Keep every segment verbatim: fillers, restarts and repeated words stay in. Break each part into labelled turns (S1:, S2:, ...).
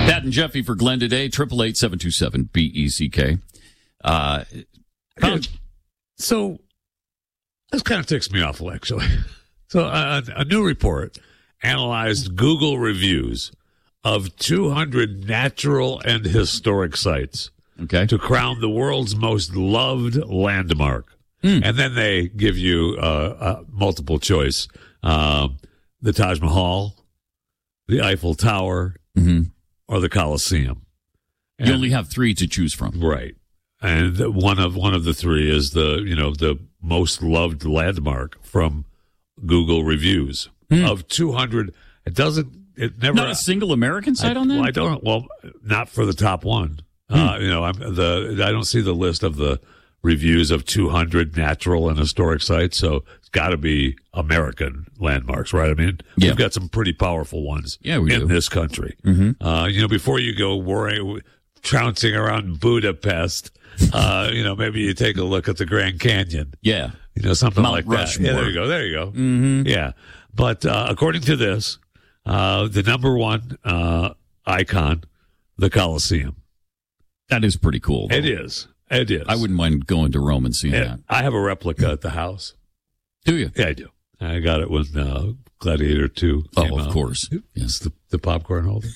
S1: Pat and Jeffy for Glenn today, triple eight seven two seven B E C K. Uh, found-
S2: so this kind of ticks me off, actually. So uh, a new report analyzed Google reviews of two hundred natural and historic sites
S1: okay.
S2: to crown the world's most loved landmark. Mm. And then they give you uh, uh, multiple choice. Um, the Taj Mahal, the Eiffel Tower,
S1: mm-hmm.
S2: or the Colosseum. And,
S1: you only have three to choose from.
S2: Right. And one of one of the three is the, you know, the most loved landmark from Google reviews. Mm. Of two hundred. It doesn't, it never.
S1: Not a single American site
S2: I,
S1: on that?
S2: Well, I don't, well, not for the top one. Mm. Uh, you know, I'm the, I don't see the list of the reviews of two hundred natural and historic sites. So it's got to be American landmarks, right? I mean,
S1: yeah.
S2: we've got some pretty powerful ones
S1: yeah, we
S2: in
S1: do.
S2: this country.
S1: Mm-hmm.
S2: Uh, you know, before you go worrying, trouncing around Budapest, uh, you know, maybe you take a look at the Grand Canyon.
S1: Yeah.
S2: You know, something
S1: Mount
S2: like
S1: Rushmore.
S2: that. Yeah, there you go. There you go.
S1: Mm-hmm.
S2: Yeah. But uh, according to this, uh, the number one uh, icon, the Colosseum.
S1: That is pretty cool, though.
S2: It is. It is.
S1: I wouldn't mind going to Rome and seeing
S2: yeah,
S1: that.
S2: I have a replica at the house.
S1: Do you?
S2: Yeah, I do. I got it when uh, Gladiator two came
S1: Oh, of
S2: out.
S1: course.
S2: It's
S1: Yes.
S2: the, the popcorn holder.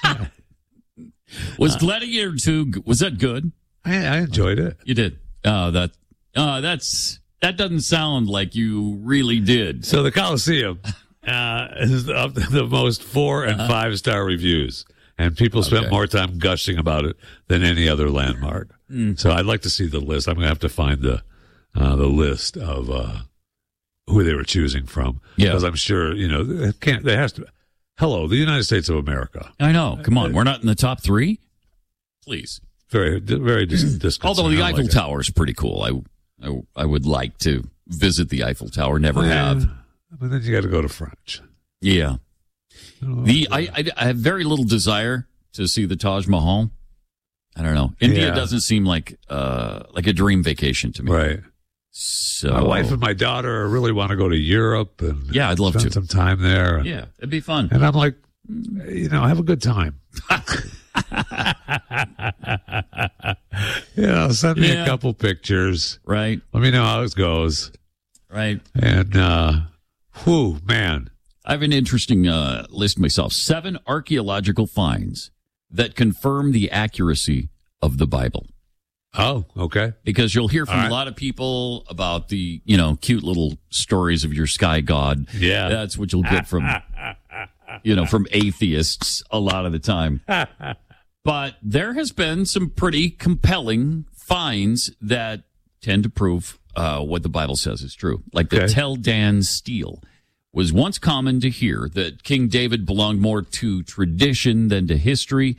S1: Was Gladiator two, was that good?
S2: I, I enjoyed it.
S1: You did. Oh, that, uh, that's, that doesn't sound like you really did.
S2: So the Colosseum uh, is of the most four and
S1: Uh-huh.
S2: five star reviews, and people spent
S1: Okay.
S2: more time gushing about it than any other landmark.
S1: Mm.
S2: So I'd like to see the list. I'm going to have to find the uh, the list of uh, who they were choosing from,
S1: Yeah.
S2: because I'm sure you know it can't. There has to. Hello, the United States of America.
S1: I know. Come on. We're not in the top three? Please.
S2: Very, very dis- disconcerting.
S1: Although the
S2: I
S1: Eiffel
S2: like it.
S1: Tower is pretty cool. I, I, I would like to visit the Eiffel Tower. Never have.
S2: Yeah, but then you got to go to French.
S1: Yeah.
S2: I don't know.
S1: The I, I, I have very little desire to see the Taj Mahal. I don't know. India
S2: Yeah.
S1: doesn't seem like uh like a dream vacation to me.
S2: Right.
S1: So
S2: My wife and my daughter really want to go to Europe and
S1: Yeah, I'd love
S2: spend
S1: to.
S2: some time there.
S1: Yeah, it'd be fun.
S2: And I'm like, you know, have a good time. you know, send me
S1: Yeah.
S2: a couple pictures.
S1: Right.
S2: Let me know how it goes.
S1: Right.
S2: And, uh, whew, man.
S1: I have an interesting uh, list myself. Seven archaeological finds that confirm the accuracy of the Bible.
S2: Oh, okay.
S1: Because you'll hear from
S2: All right.
S1: a lot of people about the, you know, cute little stories of your sky god.
S2: Yeah.
S1: That's what you'll get from, you know, from atheists a lot of the time. But there has been some pretty compelling finds that tend to prove uh, what the Bible says is true. Like the
S2: Okay.
S1: Tel Dan stele was once common to hear that King David belonged more to tradition than to history.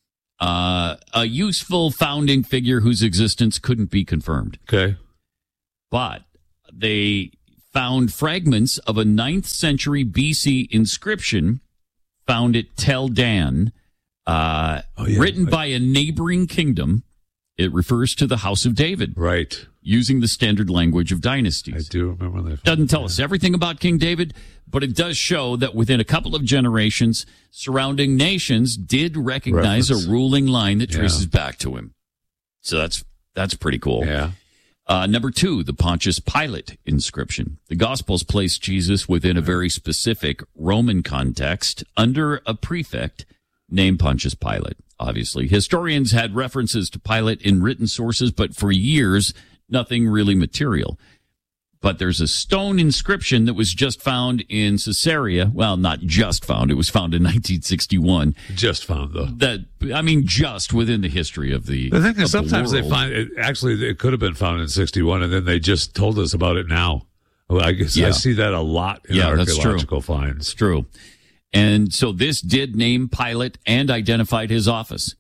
S1: Uh, a useful founding figure whose existence couldn't be confirmed.
S2: Okay.
S1: But they found fragments of a ninth century B C inscription found at Tel Dan, uh,
S2: Oh, yeah.
S1: written by a neighboring kingdom. It refers to the House of David,
S2: Right.
S1: using the standard language of
S2: I
S1: dynasties.
S2: do remember when they
S1: Doesn't tell us everything about King David, but it does show that within a couple of generations, surrounding nations did recognize
S2: Reference.
S1: a ruling line that
S2: Yeah.
S1: traces back to him. So that's that's pretty cool.
S2: Yeah.
S1: Uh, number two, the Pontius Pilate inscription. The Gospels place Jesus within a very specific Roman context under a prefect named Pontius Pilate. Obviously, historians had references to Pilate in written sources, but for years, nothing really material. But there's a stone inscription that was just found in Caesarea. Well, not just found. It was found in nineteen sixty-one.
S2: Just found, though.
S1: That, I mean, just within the history of the
S2: The thing is,
S1: of the
S2: sometimes they
S1: world.
S2: find it, actually, it could have been found in sixty-one, and then they just told us about it now. Well, I guess
S1: Yeah.
S2: I see that a lot in
S1: Yeah, that's true.
S2: archaeological finds.
S1: It's true. And so this did name Pilate and identified his office.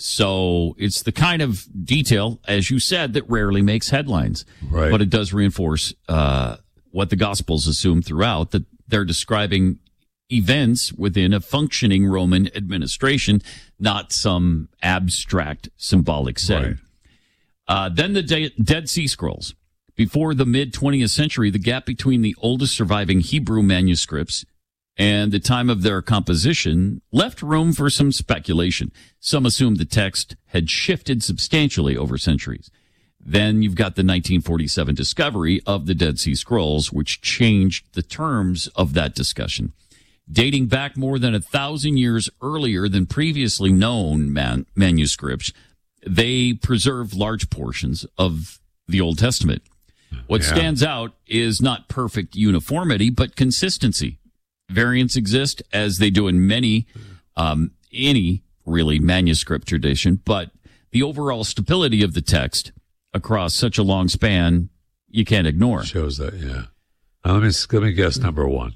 S1: So it's the kind of detail, as you said, that rarely makes headlines.
S2: Right.
S1: But it does reinforce uh, what the Gospels assume throughout, that they're describing events within a functioning Roman administration, not some abstract symbolic setting.
S2: Right.
S1: Uh, then the De- Dead Sea Scrolls. Before the mid-twentieth century, the gap between the oldest surviving Hebrew manuscripts and the time of their composition left room for some speculation. Some assume the text had shifted substantially over centuries. Then you've got the nineteen forty-seven discovery of the Dead Sea Scrolls, which changed the terms of that discussion. Dating back more than a thousand years earlier than previously known man- manuscripts, they preserve large portions of the Old Testament. What yeah. stands out is not perfect uniformity, but consistency. Variants exist, as they do in many, um, any really manuscript tradition, but the overall stability of the text across such a long span, you can't ignore.
S2: Shows that, yeah. Now, let me let me guess number one.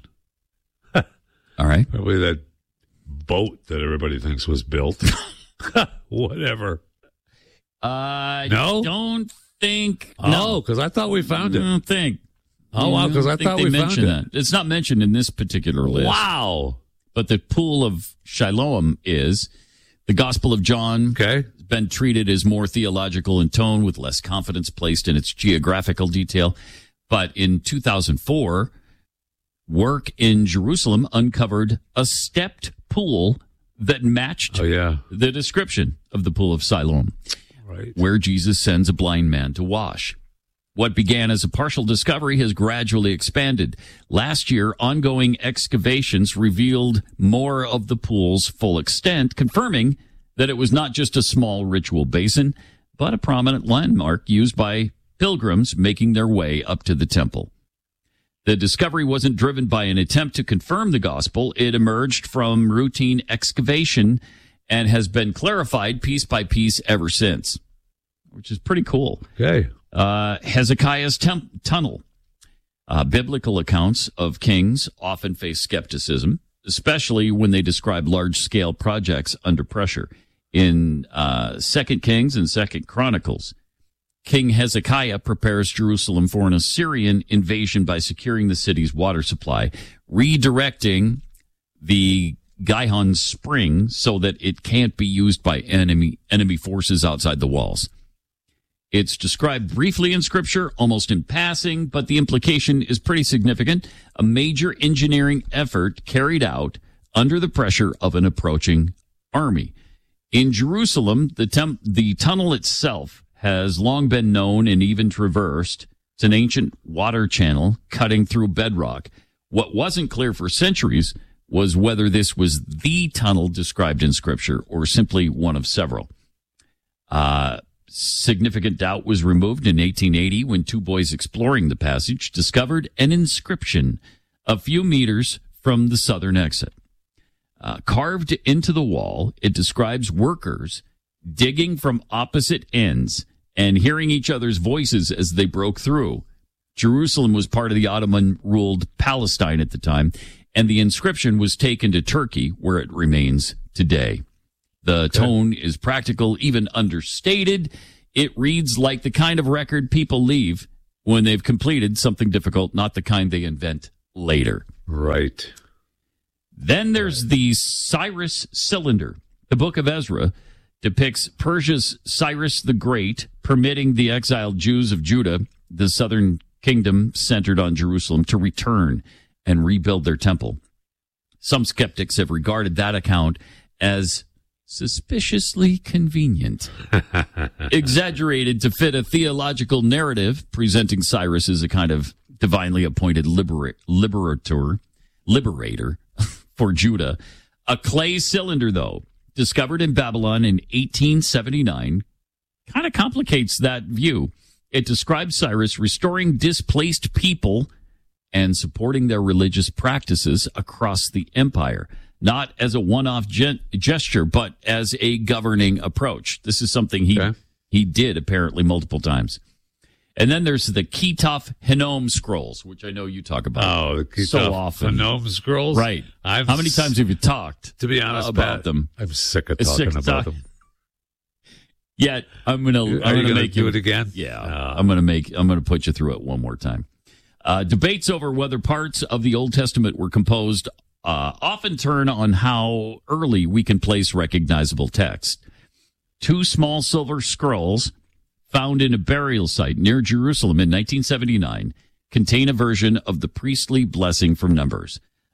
S1: All right.
S2: Probably that boat that everybody thinks was built. Whatever.
S1: I
S2: no?
S1: don't think.
S2: Oh,
S1: no,
S2: because I thought we found it.
S1: I don't think.
S2: Oh, wow, because I, I thought
S1: they
S2: we
S1: mentioned
S2: found
S1: that. It's not mentioned in this particular list.
S2: Wow.
S1: But the pool of Shiloh is. The Gospel of John
S2: okay.
S1: has been treated as more theological in tone, with less confidence placed in its geographical detail. But in two thousand four, work in Jerusalem uncovered a stepped pool that matched
S2: oh, yeah.
S1: the description of the pool of Siloam,
S2: right.
S1: where Jesus sends a blind man to wash. What began as a partial discovery has gradually expanded. Last year, ongoing excavations revealed more of the pool's full extent, confirming that it was not just a small ritual basin, but a prominent landmark used by pilgrims making their way up to the temple. The discovery wasn't driven by an attempt to confirm the gospel. It emerged from routine excavation and has been clarified piece by piece ever since, which is pretty cool.
S2: Okay.
S1: Uh, Hezekiah's temp- tunnel. Uh, biblical accounts of kings often face skepticism, especially when they describe large-scale projects under pressure. In uh, Second Kings and Second Chronicles, King Hezekiah prepares Jerusalem for an Assyrian invasion by securing the city's water supply, redirecting the Gihon Spring so that it can't be used by enemy enemy forces outside the walls. It's described briefly in Scripture, almost in passing, but the implication is pretty significant. A major engineering effort carried out under the pressure of an approaching army. In Jerusalem, the, temp- the tunnel itself has long been known and even traversed. It's an ancient water channel cutting through bedrock. What wasn't clear for centuries was whether this was the tunnel described in Scripture or simply one of several. Uh... Significant doubt was removed in eighteen eighty when two boys exploring the passage discovered an inscription a few meters from the southern exit. Uh, carved into the wall, it describes workers digging from opposite ends and hearing each other's voices as they broke through. Jerusalem was part of the Ottoman-ruled Palestine at the time, and the inscription was taken to Turkey, where it remains today. The tone is practical, even understated. It reads like the kind of record people leave when they've completed something difficult, not the kind they invent later.
S2: Right.
S1: Then there's the Cyrus cylinder. The book of Ezra depicts Persia's Cyrus the Great permitting the exiled Jews of Judah, the southern kingdom centered on Jerusalem, to return and rebuild their temple. Some skeptics have regarded that account as suspiciously convenient, exaggerated to fit a theological narrative presenting Cyrus as a kind of divinely appointed libera- liberator, liberator for Judah. A clay cylinder, though, discovered in Babylon in eighteen seventy-nine, kind of complicates that view. It describes Cyrus restoring displaced people and supporting their religious practices across the empire. Not as a one-off gen- gesture, but as a governing approach. This is something he okay. he did apparently multiple times. And then there's the Ketoph Hinnom scrolls, which I know you talk about.
S2: Oh, the Ketoph
S1: so often.
S2: Hinnom scrolls,
S1: right?
S2: I've
S1: How many times have you talked?
S2: To be honest,
S1: about
S2: Pat,
S1: them?
S2: I'm sick of talking
S1: sick
S2: about
S1: talk-
S2: them.
S1: Yet I'm gonna I'm
S2: Are
S1: gonna
S2: you gonna
S1: make
S2: do
S1: you
S2: it again.
S1: Yeah,
S2: uh,
S1: I'm gonna make I'm gonna put you through it one more time. Uh, debates over whether parts of the Old Testament were composed Uh, often turn on how early we can place recognizable text. Two small silver scrolls found in a burial site near Jerusalem in nineteen seventy-nine contain a version of the priestly blessing from Numbers.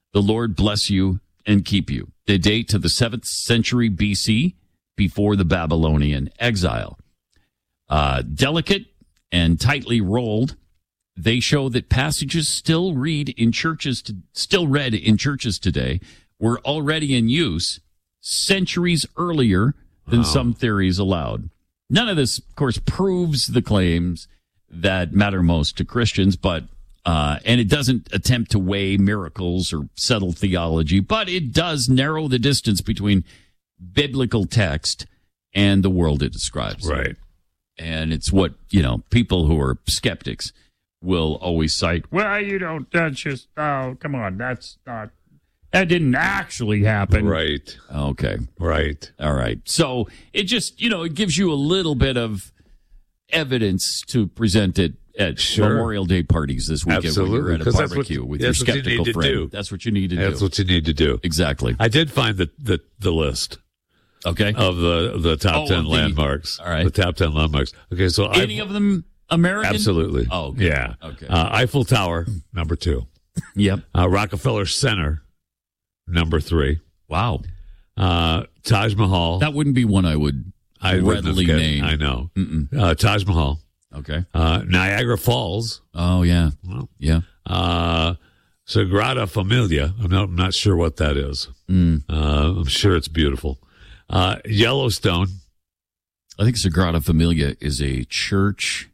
S1: The Lord bless you and keep you. They date to the seventh century B C, before the Babylonian exile. Uh, delicate and tightly rolled, they show that passages still read in churches, to, still read in churches today, were already in use centuries earlier than wow. some theories allowed. None of this, of course, proves the claims that matter most to Christians, but uh, and it doesn't attempt to weigh miracles or settle theology, but it does narrow the distance between biblical text and the world it describes.
S2: Right.
S1: And it's what, you know, people who are skeptics will always cite. Well, you don't, that's just, oh, come on, that's not, that didn't actually happen.
S2: Right.
S1: Okay.
S2: Right.
S1: All right. So it just, you know, it gives you a little bit of evidence to present it at sure. Memorial Day parties this weekend.
S2: Absolutely.
S1: When you're at a barbecue with your skeptical
S2: you
S1: friend.
S2: Do.
S1: That's what you need to
S2: that's
S1: do.
S2: That's what you need to do.
S1: Exactly.
S2: I did find the, the, the list.
S1: Okay.
S2: Of the, the top
S1: oh,
S2: ten
S1: the,
S2: landmarks.
S1: All right.
S2: The top ten landmarks. Okay, so
S1: any
S2: I've,
S1: of them American?
S2: Absolutely.
S1: Oh, okay.
S2: Yeah.
S1: Okay.
S2: Uh, Eiffel Tower, number two.
S1: Yep.
S2: Uh, Rockefeller Center, number three.
S1: Wow.
S2: Uh, Taj Mahal.
S1: That wouldn't be one I would
S2: I
S1: readily
S2: get,
S1: name.
S2: I know. Uh, Taj Mahal.
S1: Okay.
S2: Uh, Niagara Falls.
S1: Oh, yeah.
S2: Well,
S1: yeah.
S2: Uh, Sagrada Familia. I'm not, I'm not sure what that is.
S1: Mm.
S2: Uh, I'm sure it's beautiful. Uh, Yellowstone.
S1: I think Sagrada Familia is a church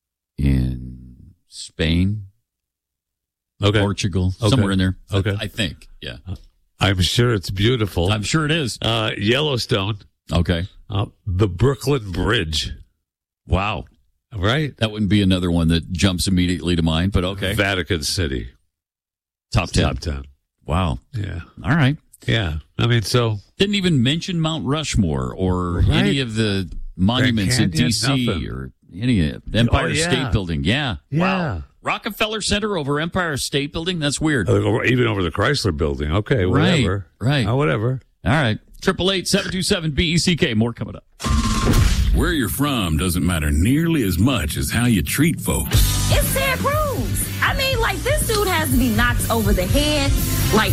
S1: in Spain,
S2: okay.
S1: Portugal,
S2: okay.
S1: somewhere in there.
S2: Okay.
S1: I, I think, yeah.
S2: I'm sure it's beautiful.
S1: I'm sure it is.
S2: Uh, Yellowstone.
S1: Okay.
S2: Uh, the Brooklyn Bridge.
S1: Wow.
S2: Right?
S1: That wouldn't be another one that jumps immediately to mind, but okay.
S2: Vatican City.
S1: Top ten.
S2: Top ten.
S1: Wow.
S2: Yeah.
S1: All right.
S2: Yeah. I mean, so.
S1: Didn't even mention Mount Rushmore or right. any of the monuments in D C nothing. Or any of the Empire oh, yeah. State Building. Yeah.
S2: Yeah.
S1: Wow. Rockefeller Center over Empire State Building? That's weird.
S2: Uh, even over the Chrysler Building. Okay, whatever.
S1: Right. Right.
S2: Uh, whatever.
S1: All right. triple eight seven two seven B E C K. More coming up.
S3: Where you're from doesn't matter nearly as much as how you treat folks.
S4: It's Ted Cruz. I mean, like, this dude has to be knocked over the head, like,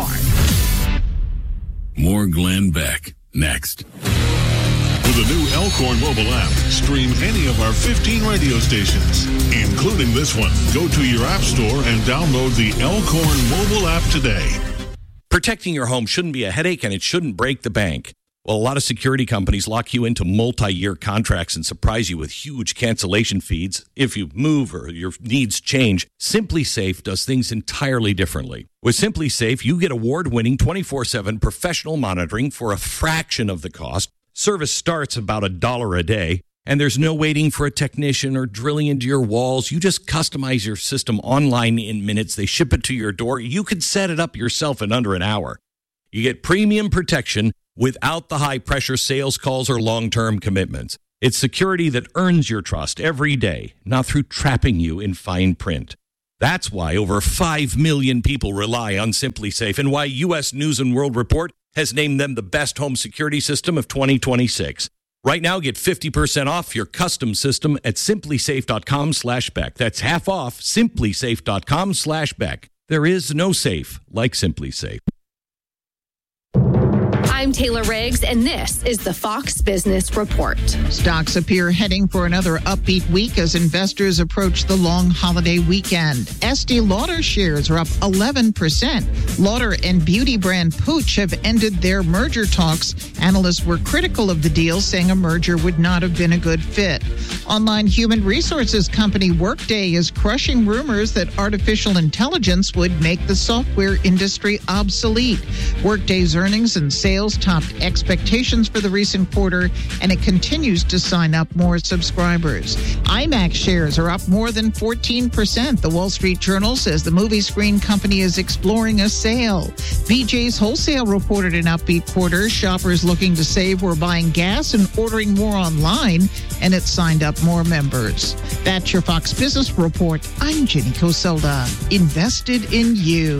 S4: hard.
S3: More Glenn Beck, next.
S5: With the new Elkhorn mobile app, stream any of our fifteen radio stations, including this one. Go to your app store and download the Elkhorn mobile app today.
S6: Protecting your home shouldn't be a headache, and it shouldn't break the bank. Well, a lot of security companies lock you into multi-year contracts and surprise you with huge cancellation fees if you move or your needs change. SimpliSafe does things entirely differently. With SimpliSafe, you get award-winning twenty-four seven professional monitoring for a fraction of the cost. Service starts about a dollar a day, and there's no waiting for a technician or drilling into your walls. You just customize your system online in minutes. They ship it to your door. You can set it up yourself in under an hour. You get premium protection without the high-pressure sales calls or long-term commitments. It's security that earns your trust every day, not through trapping you in fine print. That's why over five million people rely on SimpliSafe and why U S News and World Report has named them the best home security system of twenty twenty-six. Right now, get fifty percent off your custom system at simplysafe.com slash Beck. That's half off, simplysafe.com slash Beck. There is no safe like SimpliSafe.
S7: I'm Taylor Riggs, and this is the Fox Business Report.
S8: Stocks appear heading for another upbeat week as investors approach the long holiday weekend. Estee Lauder shares are up eleven percent. Lauder and beauty brand Pooch have ended their merger talks. Analysts were critical of the deal, saying a merger would not have been a good fit. Online human resources company Workday is crushing rumors that artificial intelligence would make the software industry obsolete. Workday's earnings and sales topped expectations for the recent quarter, and it continues to sign up more subscribers. IMAX shares are up more than fourteen percent. The Wall Street Journal says the movie screen company is exploring a sale. B J's Wholesale reported an upbeat quarter. Shoppers looking to save were buying gas and ordering more online, and it signed up more members. That's your Fox Business Report. I'm Jenny Coselda. Invested in you.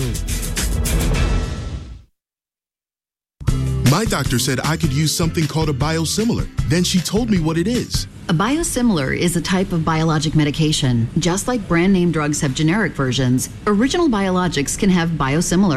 S9: My doctor said I could use something called a biosimilar. Then she told me what it is.
S10: A biosimilar is a type of biologic medication. Just like brand name drugs have generic versions, original biologics can have biosimilars.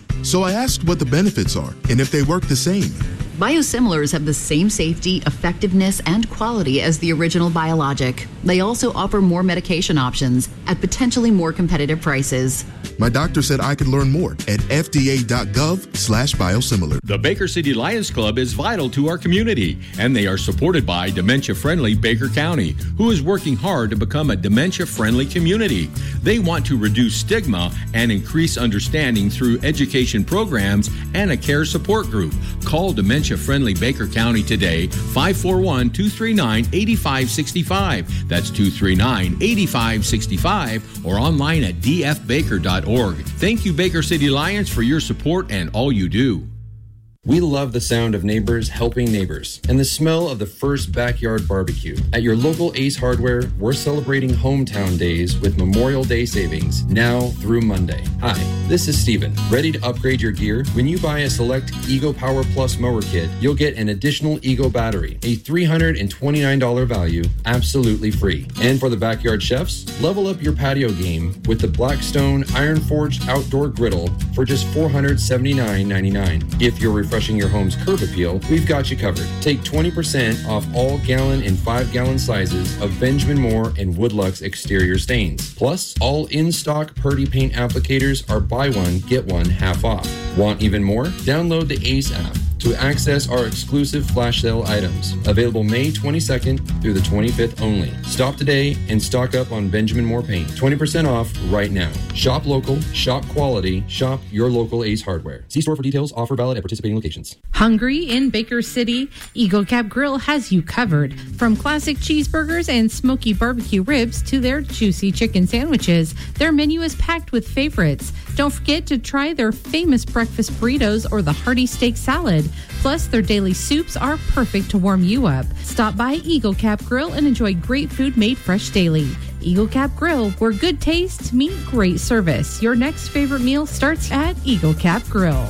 S9: So I asked what the benefits are and if they work the same.
S10: Biosimilars have the same safety, effectiveness, and quality as the original biologic. They also offer more medication options at potentially more competitive prices.
S9: My doctor said I could learn more at fda.gov slash biosimilar.
S11: The Baker City Lions Club is vital to our community, and they are supported by dementia-friendly Baker County, who is working hard to become a dementia-friendly community. They want to reduce stigma and increase understanding through education programs and a care support group. Call Dementia-Friendly Baker County today, five four one, two three nine, eight five six five. That's two three nine, eight five six five, or online at d f baker dot org. Thank you, Baker City Lions, for your support and all you do.
S12: We love the sound of neighbors helping neighbors and the smell of the first backyard barbecue. At your local Ace Hardware, we're celebrating Hometown Days with Memorial Day savings now through Monday. Hi, this is Steven. Ready to upgrade your gear? When you buy a select Ego Power Plus mower kit, you'll get an additional Ego battery, a three hundred twenty-nine dollars value, absolutely free. And for the backyard chefs, level up your patio game with the Blackstone Iron Forged Outdoor Griddle for just four hundred seventy-nine ninety-nine. If you're refreshing your home's curb appeal, we've got you covered. Take twenty percent off all gallon and five gallon sizes of Benjamin Moore and Woodlux exterior stains. Plus, all in-stock Purdy paint applicators are buy one, get one half off. Want even more? Download the Ace app to access our exclusive flash sale items. Available May twenty-second through the twenty-fifth only. Stop today and stock up on Benjamin Moore paint. twenty percent off right now. Shop local, shop quality, shop your local Ace Hardware. See store for details. Offer valid at participating locations.
S13: Hungry in Baker City? Eagle Cap Grill has you covered. From classic cheeseburgers and smoky barbecue ribs to their juicy chicken sandwiches, their menu is packed with favorites. Don't forget to try their famous breakfast burritos or the hearty steak salad. Plus, their daily soups are perfect to warm you up. Stop by Eagle Cap Grill and enjoy great food made fresh daily. Eagle Cap Grill, where good taste meets great service. Your next favorite meal starts at Eagle Cap Grill.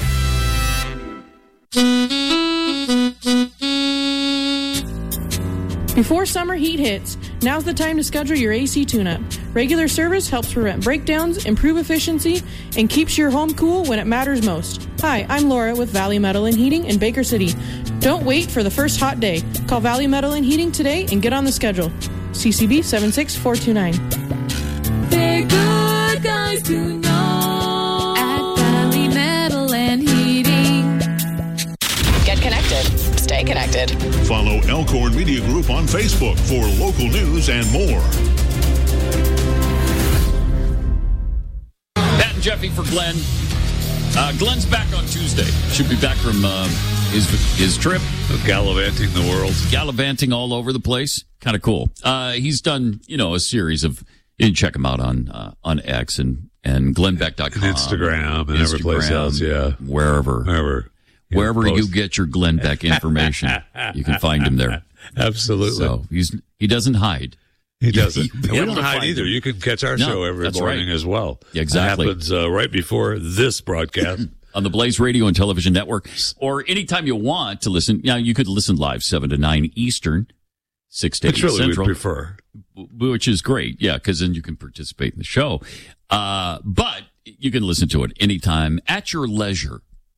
S14: Before summer heat hits, now's the time to schedule your A C tune-up. Regular service helps prevent breakdowns, improve efficiency, and keeps your home cool when it matters most. Hi, I'm Laura with Valley Metal and Heating in Baker City. Don't wait for the first hot day. Call Valley Metal and Heating today and get on the schedule. C C B seven six four two nine.
S15: They're good guys to know at Valley Metal and Heating.
S16: Get connected. Stay connected.
S5: Follow Elkhorn Media Group on Facebook for local news and more.
S1: Pat and Jeffy for Glenn. Uh, Glenn's back on Tuesday. Should be back from uh, his his trip.
S2: Gallivanting the world.
S1: Gallivanting all over the place. Kind of cool. Uh, he's done, you know, a series of, you can check him out on uh, on X and, and glenn beck dot com.
S2: And Instagram and every place else, yeah.
S1: Wherever.
S2: Wherever. You
S1: Wherever
S2: know,
S1: you get your Glenn Beck information, you can find him there.
S2: Absolutely.
S1: So he's he doesn't hide.
S2: He doesn't.
S1: You, you
S2: we don't hide either. Him. You can catch our no, show every morning
S1: right.
S2: as well.
S1: Exactly.
S2: It happens uh, right before this broadcast.
S1: On the Blaze Radio and Television Network, or anytime you want to listen. Now, you could listen live seven to nine Eastern, six to eight
S2: Which really
S1: Central.
S2: we prefer.
S1: Which is great, yeah, because then you can participate in the show. Uh, but you can listen to it anytime at your leisure.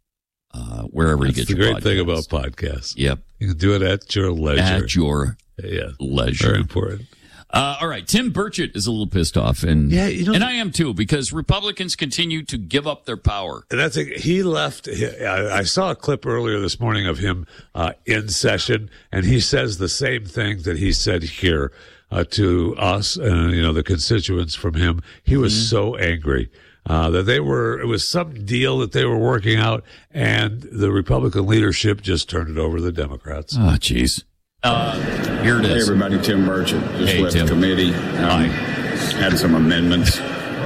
S1: Uh, wherever
S2: That's
S1: you get
S2: the
S1: your
S2: great
S1: podcasts.
S2: thing about podcasts.
S1: Yep.
S2: You can do it at your leisure.
S1: At your
S2: yeah.
S1: leisure.
S2: Very important.
S1: Uh, all right. Tim Burchett is a little pissed off. And,
S2: yeah, you know,
S1: and I am too, because Republicans continue to give up their power.
S2: And that's a, he left. I, I saw a clip earlier this morning of him uh, in session, and he says the same thing that he said here uh, to us and, you know, the constituents from him. He was mm-hmm. so angry. Uh, that they were, it was some deal that they were working out, and the Republican leadership just turned it over to the Democrats.
S1: Oh, jeez. Uh, here it is.
S17: Hey, everybody. Tim Burchett. Just
S1: hey,
S17: left
S1: Tim.
S17: committee. Um, had some amendments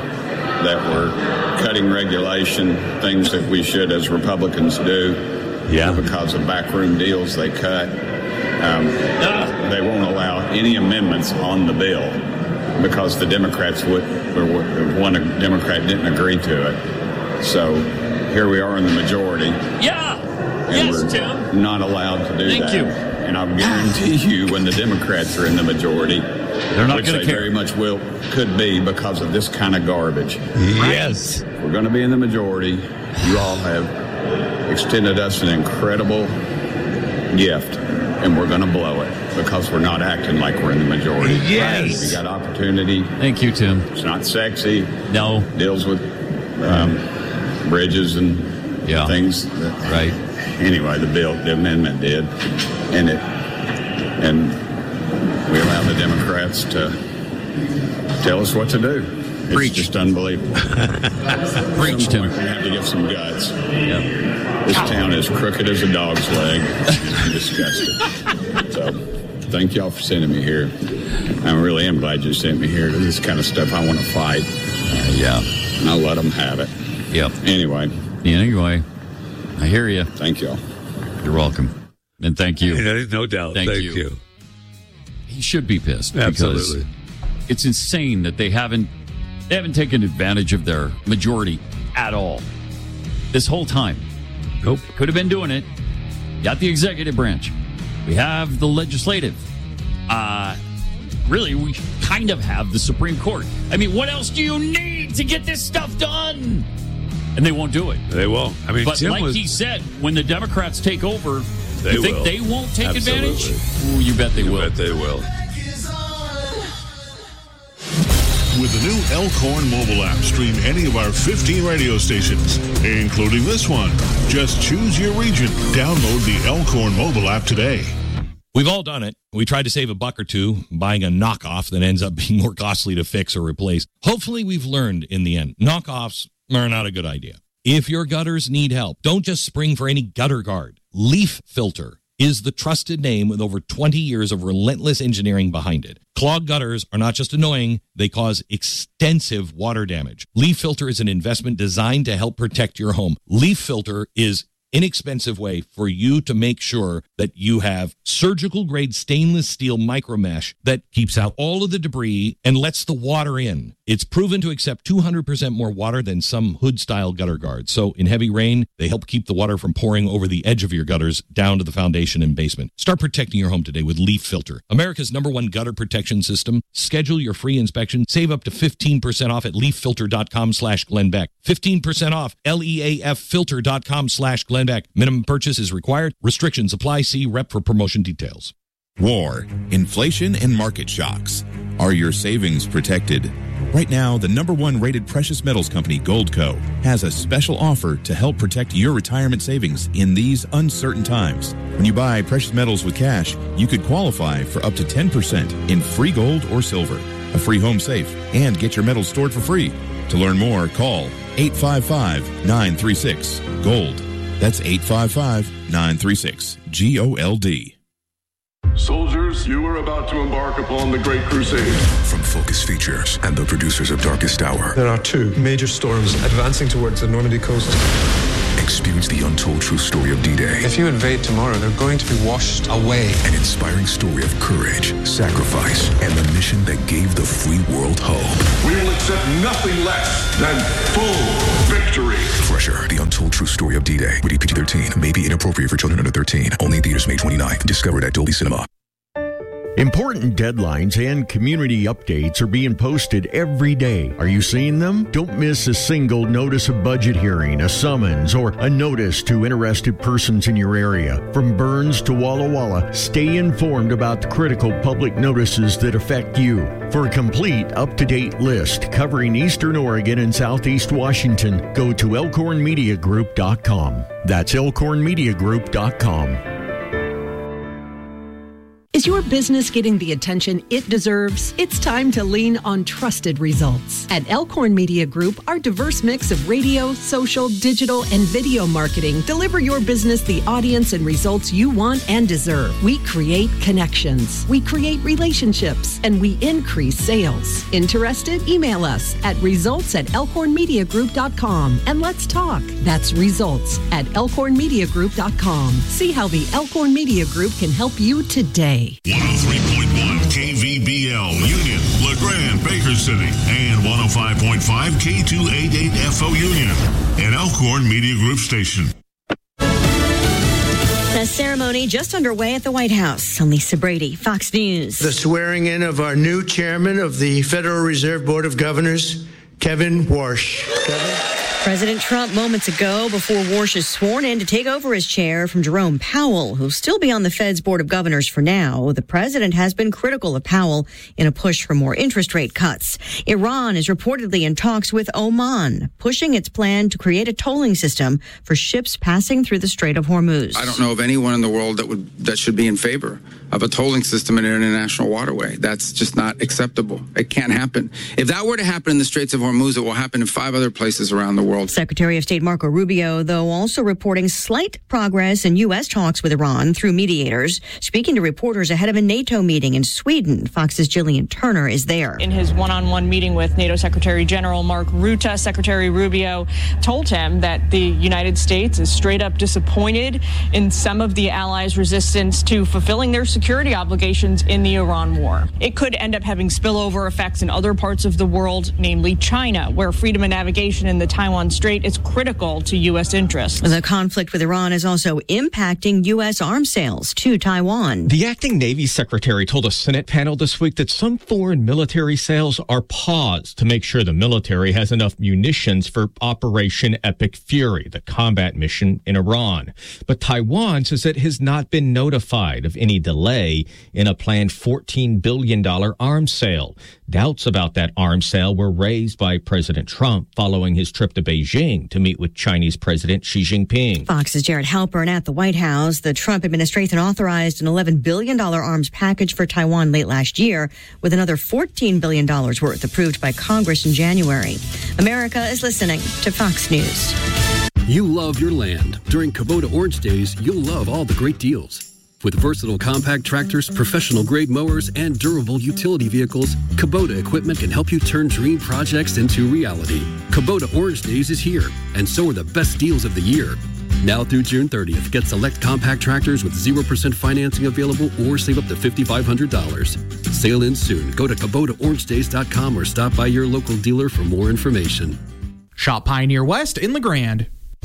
S17: that were cutting regulation, things that we should, as Republicans, do.
S2: Yeah.
S17: Because of backroom deals they cut. Um, ah. They won't allow any amendments on the bill, because the Democrats would, or one Democrat didn't agree to it. So here we are in the majority.
S1: Yeah.
S17: And
S1: yes,
S17: we're
S1: Tim.
S17: Not allowed to do
S1: Thank
S17: that.
S1: you.
S17: And I guarantee you, when the Democrats are in the majority,
S1: they're not
S17: which
S1: going
S17: they
S1: to care.
S17: very much will, could be because of this kind of garbage.
S2: Yes.
S17: We're going to be in the majority. You all have extended us an incredible gift, and we're going to blow it because we're not acting like we're in the majority.
S2: Yes.
S17: We got opportunity.
S1: Thank you, Tim.
S17: It's not sexy.
S1: No.
S17: Deals with um, bridges and
S1: yeah.
S17: things. That,
S1: right.
S17: Anyway, the bill, the amendment did, and it, and we allow the Democrats to tell us what to do. It's
S1: Preach.
S17: just unbelievable.
S1: Preach, Tim.
S17: We have to get some guts. Yep. This town is crooked as a dog's leg. I'm disgusted. So, thank y'all for sending me here. I really am glad you sent me here. This is the kind of stuff I want to fight.
S1: Uh, yeah.
S17: And I'll let them have it.
S1: Yep.
S17: Anyway.
S1: Anyway, I hear you.
S17: Thank y'all.
S1: You're welcome. And thank you.
S2: No doubt.
S1: Thank,
S2: Thank
S1: you.
S2: you.
S1: He should be pissed.
S2: Absolutely.
S1: Because it's insane that they haven't they haven't taken advantage of their majority at all this whole time.
S2: Nope.
S1: Could have been doing it. Got the executive branch. We have the legislative. Uh, really, we kind of have the Supreme Court. I mean, what else do you need to get this stuff done? And they won't do it.
S2: They won't. I mean,
S1: but
S2: Tim
S1: like
S2: was,
S1: he said, when the Democrats take over,
S2: they
S1: you think
S2: will.
S1: they won't take
S2: Absolutely.
S1: advantage? Ooh, you bet they
S2: you
S1: will.
S2: bet they will.
S5: With the new Elkhorn mobile app, stream any of our fifteen radio stations, including this one. Just choose your region. Download the Elkhorn mobile app today.
S6: We've all done it. We tried to save a buck or two buying a knockoff that ends up being more costly to fix or replace. Hopefully we've learned in the end. Knockoffs are not a good idea. If your gutters need help, don't just spring for any gutter guard. Leaf Filter is the trusted name with over twenty years of relentless engineering behind it. Clogged gutters are not just annoying, they cause extensive water damage. Leaf Filter is an investment designed to help protect your home. Leaf Filter is inexpensive way for you to make sure that you have surgical grade stainless steel micro mesh that keeps out all of the debris and lets the water in. It's proven to accept two hundred percent more water than some hood style gutter guards. So in heavy rain, they help keep the water from pouring over the edge of your gutters down to the foundation and basement. Start protecting your home today with Leaf Filter, America's number one gutter protection system. Schedule your free inspection. Save up to fifteen percent off at leaffilter.com slash Glenn Beck. fifteen percent off L E A F filter.com slash Glenn Beck. Minimum purchase is required. Restrictions apply. See rep for promotion details.
S18: War, inflation, and market shocks. Are your savings protected? Right now, the number one rated precious metals company, Goldco, has a special offer to help protect your retirement savings in these uncertain times. When you buy precious metals with cash, you could qualify for up to ten percent in free gold or silver, a free home safe, and get your metals stored for free. To learn more, call eight five five, nine three six, GOLD. That's eight five five, nine three six, G O L D.
S19: Soldiers, you are about to embark upon the Great Crusade.
S20: From Focus Features and the producers of Darkest Hour.
S21: There are two major storms advancing towards the Normandy coast.
S20: Experience the untold true story of D-Day.
S21: If you invade tomorrow, they're going to be washed away.
S20: An inspiring story of courage, sacrifice, and the mission that gave the free world hope.
S19: We will accept nothing less than full victory.
S20: Fresher, the untold true story of D-Day. Rated P G thirteen. May be inappropriate for children under thirteen. Only in theaters May twenty-ninth. Discovered at Dolby Cinema.
S22: Important deadlines and community updates are being posted every day. Are you seeing them? Don't miss a single notice of budget hearing, a summons, or a notice to interested persons in your area. From Burns to Walla Walla, stay informed about the critical public notices that affect you. For a complete, up-to-date list covering Eastern Oregon and Southeast Washington, go to elkhorn media group dot com. That's elkhorn media group dot com.
S23: Is your business getting the attention it deserves? It's time to lean on trusted results. At Elkhorn Media Group, our diverse mix of radio, social, digital, and video marketing deliver your business the audience and results you want and deserve. We create connections, we create relationships, and we increase sales. Interested? Email us at results at elkhorn media group dot com and let's talk. That's results at elkhorn media group dot com. See how the Elkhorn Media Group can help you today.
S5: one oh three point one K V B L, Union, LeGrand, Baker City, and one oh five point five K two eighty-eight F O Union, an Elkhorn Media Group station.
S24: The ceremony just underway at the White House. I'm Lisa Brady, Fox News.
S25: The swearing in of our new chairman of the Federal Reserve Board of Governors, Kevin Warsh. Kevin?
S24: President Trump moments ago before Warsh is sworn in to take over his chair from Jerome Powell, who'll still be on the Fed's Board of Governors for now. The president has been critical of Powell in a push for more interest rate cuts. Iran is reportedly in talks with Oman, pushing its plan to create a tolling system for ships passing through the Strait of Hormuz.
S3: I don't know of anyone in the world that would that should be in favor of a tolling system in an international waterway. That's just not acceptable. It can't happen. If that were to happen in the Straits of Hormuz, it will happen in five other places around the world.
S24: Secretary of State Marco Rubio, though, also reporting slight progress in U S talks with Iran through mediators. Speaking to reporters ahead of a NATO meeting in Sweden, Fox's Jillian Turner is there.
S4: In his one-on-one meeting with NATO Secretary General Mark Rutte, Secretary Rubio told him that the United States is straight up disappointed in some of the allies' resistance to fulfilling their security obligations in the Iran war. It could end up having spillover effects in other parts of the world, namely China, where freedom of navigation in the Taiwan Strait is critical to U S interests.
S24: The conflict with Iran is also impacting U S arms sales to Taiwan.
S7: The acting Navy secretary told a Senate panel this week that some foreign military sales are paused to make sure the military has enough munitions for Operation Epic Fury, the combat mission in Iran. But Taiwan says it has not been notified of any delay in a planned fourteen billion dollars arms sale. Doubts about that arms sale were raised by President Trump following his trip to Beijing to meet with Chinese President Xi Jinping.
S24: Fox's Jared Halpern at the White House. The Trump administration authorized an eleven billion dollars arms package for Taiwan late last year, with another fourteen billion dollars worth approved by Congress in January. America is listening to Fox News.
S8: You love your land. During Kubota Orange Days, you'll love all the great deals. With versatile compact tractors, professional-grade mowers, and durable utility vehicles, Kubota equipment can help you turn dream projects into reality. Kubota Orange Days is here, and so are the best deals of the year. Now through June thirtieth, get select compact tractors with zero percent financing available or save up to five thousand five hundred dollars. Sale ends soon. Go to Kubota Orange Days dot com or stop by your local dealer for more information.
S25: Shop Pioneer West in LeGrand.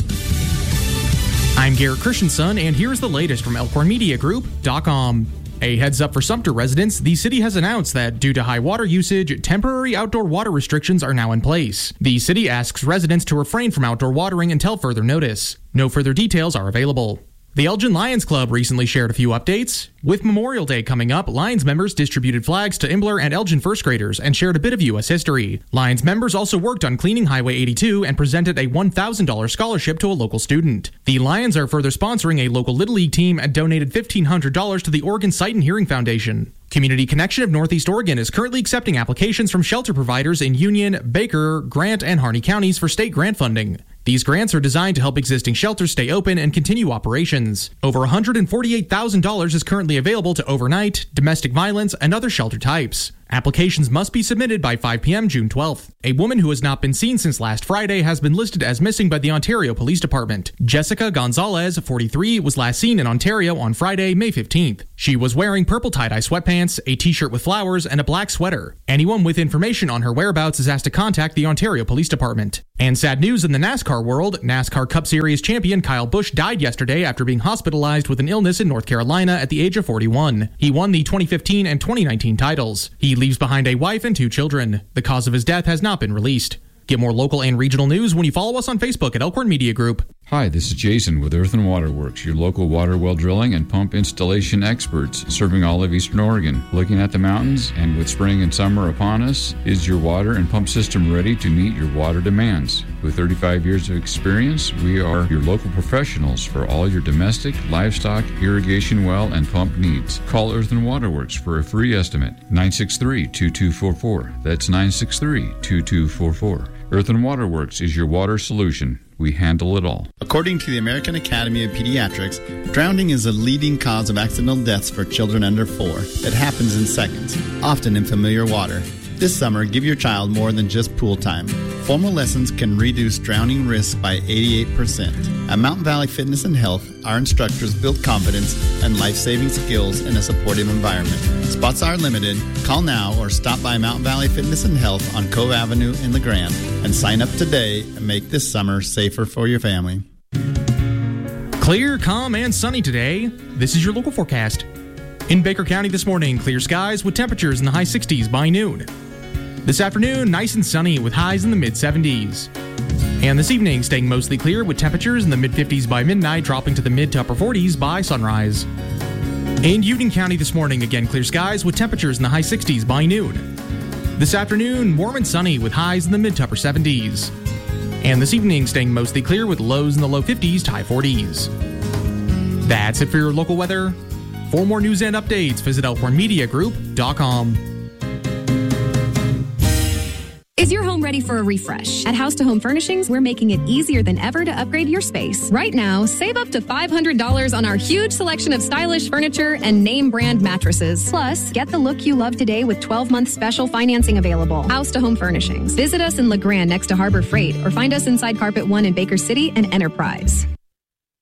S25: I'm Garrett Christensen, and here's the latest from Elkhorn Media Group dot com. A heads up for Sumter residents, the city has announced that due to high water usage, temporary outdoor water restrictions are now in place. The city asks residents to refrain from outdoor watering until further notice. No further details are available. The Elgin Lions Club recently shared a few updates. With Memorial Day coming up, Lions members distributed flags to Imbler and Elgin first graders and shared a bit of U S history. Lions members also worked on cleaning Highway eighty-two and presented a one thousand dollars scholarship to a local student. The Lions are further sponsoring a local Little League team and donated fifteen hundred dollars to the Oregon Sight and Hearing Foundation. Community Connection of Northeast Oregon is currently accepting applications from shelter providers in Union, Baker, Grant, and Harney counties for state grant funding. These grants are designed to help existing shelters stay open and continue operations. Over one hundred forty-eight thousand dollars is currently available to overnight, domestic violence, and other shelter types. Applications must be submitted by five p.m. June twelfth. A woman who has not been seen since last Friday has been listed as missing by the Ontario Police Department. Jessica Gonzalez, forty-three, was last seen in Ontario on Friday, May fifteenth. She was wearing purple tie-dye sweatpants, a t-shirt with flowers, and a black sweater. Anyone with information on her whereabouts is asked to contact the Ontario Police Department. And sad news in the NASCAR world, NASCAR Cup Series champion Kyle Busch died yesterday after being hospitalized with an illness in North Carolina at the age of forty-one. He won the twenty fifteen and twenty nineteen titles. He leaves behind a wife and two children. The cause of his death has not been released. Get more local and regional news when you follow us on Facebook at Elkhorn Media Group.
S26: Hi, this is Jason with Earth and Water Works, your local water well drilling and pump installation experts serving all of Eastern Oregon. Looking at the mountains and with spring and summer upon us, is your water and pump system ready to meet your water demands? With thirty-five years of experience, we are your local professionals for all your domestic, livestock, irrigation well, and pump needs. Call Earth and Water Works for a free estimate. nine six three, two two four four. That's nine six three, two two four four. Earth and Water Works is your water solution. We handle it all.
S27: According to the American Academy of Pediatrics, drowning is a leading cause of accidental deaths for children under four. It happens in seconds, often in familiar water. This summer, give your child more than just pool time. Formal lessons can reduce drowning risk by eighty-eight percent. At Mountain Valley Fitness and Health, our instructors build confidence and life-saving skills in a supportive environment. Spots are limited. Call now or stop by Mountain Valley Fitness and Health on Cove Avenue in LeGrand and sign up today and make this summer safer for your family.
S25: Clear, calm, and sunny today. This is your local forecast. In Baker County this morning, clear skies with temperatures in the high sixties by noon. This afternoon, nice and sunny with highs in the mid seventies. And this evening, staying mostly clear with temperatures in the mid-fifties by midnight, dropping to the mid to upper forties by sunrise. In Union County this morning, again, clear skies with temperatures in the high sixties by noon. This afternoon, warm and sunny with highs in the mid to upper seventies. And this evening, staying mostly clear with lows in the low fifties to high forties. That's it for your local weather. For more news and updates, visit elkhorn media group dot com.
S9: Is your home ready for a refresh? At House to Home Furnishings, we're making it easier than ever to upgrade your space. Right now, save up to five hundred dollars on our huge selection of stylish furniture and name brand mattresses. Plus, get the look you love today with twelve-month special financing available. House to Home Furnishings. Visit us in La Grande next to Harbor Freight or find us inside Carpet One in Baker City and Enterprise.